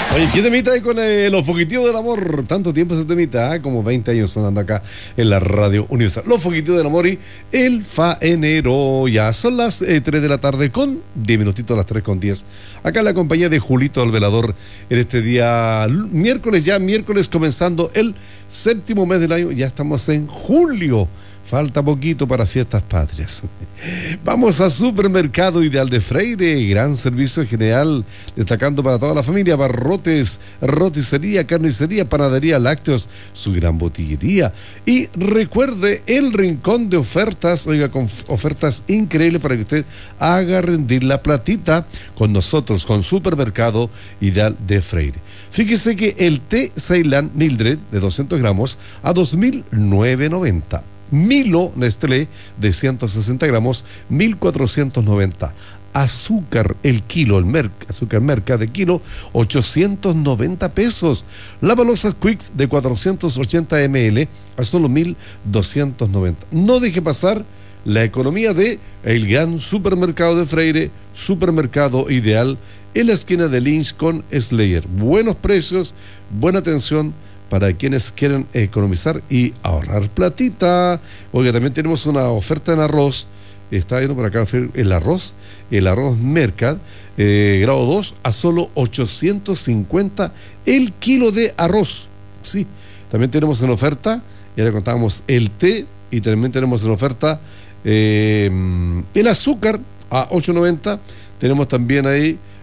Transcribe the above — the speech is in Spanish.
Oye, ¿qué temita hay con los fugitivos del amor? Tanto tiempo ese temita, como 20 años sonando acá en la Radio Universal. Los fugitivos del amor y el faenero. Ya son las 3 de la tarde con 10 minutitos, las 3 con 10. Acá en la compañía de Julito el Velador en este día miércoles, ya miércoles comenzando el séptimo mes del año. Ya estamos en julio. Falta poquito para fiestas patrias. Vamos a Supermercado Ideal de Freire, gran servicio general, destacando para toda la familia, barrotes, roticería, carnicería, panadería, lácteos, su gran botillería. Y recuerde el rincón de ofertas, oiga, con ofertas increíbles para que usted haga rendir la platita con nosotros, con Supermercado Ideal de Freire. Fíjese que el té Ceilán Mildred de 200 gramos a 2.990. Milo Nestlé de 160 gramos, 1.490. Azúcar el kilo, azúcar merca de kilo, 890 pesos. Lavalosas Quicks de 480 ml a solo 1.290. No deje pasar la economía de el gran Supermercado de Freire, Supermercado Ideal, en la esquina de Lynch con Slayer. Buenos precios, buena atención para quienes quieren economizar y ahorrar platita. Oiga, también tenemos una oferta en arroz. Está viendo por acá el arroz Mercat, grado 2, a solo 850 el kilo de arroz. Sí, también tenemos en oferta, ya le contábamos el té, y también tenemos en oferta el azúcar a 8.90. Tenemos también ahí